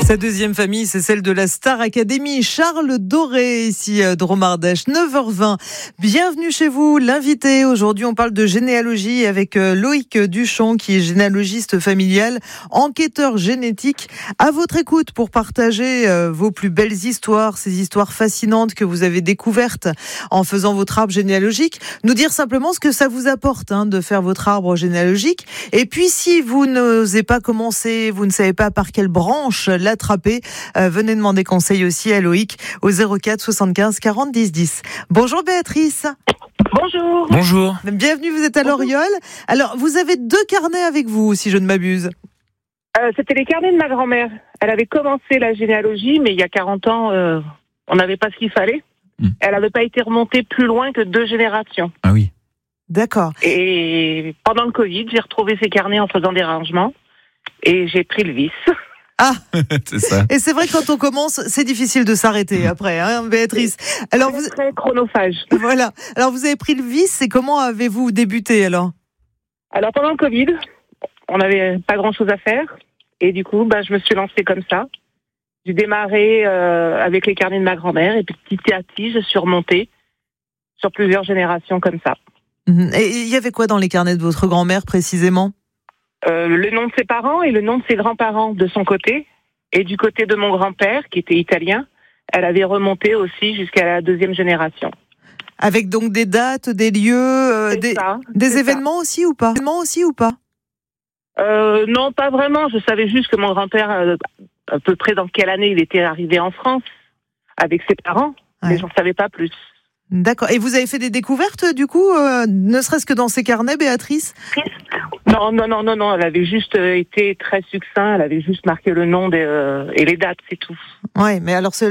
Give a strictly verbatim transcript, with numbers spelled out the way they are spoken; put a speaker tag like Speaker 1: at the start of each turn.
Speaker 1: Sa deuxième famille, c'est celle de la Star Academy. Charles Doré, ici de Romardèche, neuf heures vingt. Bienvenue chez vous, l'invité. Aujourd'hui, on parle de généalogie avec Loïc Duchamp, qui est généalogiste familial, enquêteur génétique. À votre écoute pour partager vos plus belles histoires, ces histoires fascinantes que vous avez découvertes en faisant votre arbre généalogique. Nous dire simplement ce que ça vous apporte hein, de faire votre arbre généalogique. Et puis, si vous n'osez pas commencer, vous ne savez pas par quelle branche l'attraper, euh, venez demander conseil aussi à Loïc au zéro quatre soixante-quinze quarante dix dix. Bonjour Béatrice.
Speaker 2: Bonjour.
Speaker 3: Bonjour.
Speaker 1: Bienvenue, vous êtes à Loriol. Alors, vous avez deux carnets avec vous, si je ne m'abuse.
Speaker 2: Euh, c'était les carnets de ma grand-mère. Elle avait commencé la généalogie, mais il y a quarante ans, euh, on n'avait pas ce qu'il fallait. Mmh. Elle n'avait pas été remontée plus loin que deux générations.
Speaker 3: Ah oui.
Speaker 1: D'accord.
Speaker 2: Et pendant le Covid, j'ai retrouvé ces carnets en faisant des rangements et j'ai pris le vice.
Speaker 1: Ah,
Speaker 3: c'est ça.
Speaker 1: Et c'est vrai que quand on commence, c'est difficile de s'arrêter après, hein, Béatrice. Alors
Speaker 2: c'est
Speaker 1: vous
Speaker 2: très chronophage.
Speaker 1: Voilà. Alors vous avez pris le vice et comment avez-vous débuté alors ?
Speaker 2: Alors pendant le Covid, on n'avait pas grand-chose à faire et du coup, bah, je me suis lancée comme ça. J'ai démarré euh, avec les carnets de ma grand-mère et petit à petit, je suis remontée sur plusieurs générations comme ça.
Speaker 1: Et il y avait quoi dans les carnets de votre grand-mère précisément ?
Speaker 2: Euh, le nom de ses parents et le nom de ses grands-parents de son côté. Et du côté de mon grand-père, qui était italien, elle avait remonté aussi jusqu'à la deuxième génération.
Speaker 1: Avec donc des dates, des lieux, euh, des,
Speaker 2: ça,
Speaker 1: des événements ça. aussi ou pas Événements aussi ou pas
Speaker 2: euh, Non, pas vraiment. Je savais juste que mon grand-père, euh, à peu près dans quelle année il était arrivé en France avec ses parents, ouais. Mais j'en savais pas plus.
Speaker 1: D'accord. Et vous avez fait des découvertes, du coup, euh, ne serait-ce que dans ces carnets, Béatrice ?
Speaker 2: Non, non, non, non, non. Elle avait juste été très succinct. Elle avait juste marqué le nom des, euh, et les dates, c'est tout.
Speaker 1: Ouais, mais alors